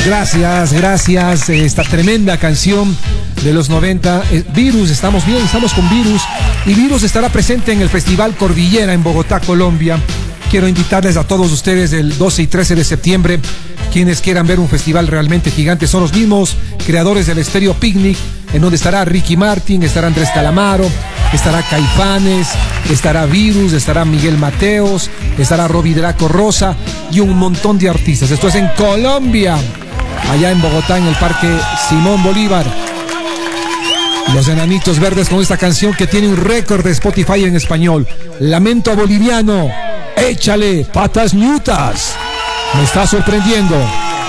Gracias. Esta tremenda canción de los 90. Virus, estamos bien, estamos con Virus. Y Virus estará presente en el Festival Cordillera en Bogotá, Colombia. Quiero invitarles a todos ustedes el 12 y 13 de septiembre. Quienes quieran ver un festival realmente gigante son los mismos creadores del Estéreo Picnic, en donde estará Ricky Martin, estará Andrés Calamaro, estará Caifanes, estará Virus, estará Miguel Mateos, estará Robbie Draco Rosa y un montón de artistas. Esto es en Colombia, allá en Bogotá, en el Parque Simón Bolívar. Los Enanitos Verdes con esta canción que tiene un récord de Spotify en español. Lamento Boliviano, échale patas ñutas. Me está sorprendiendo.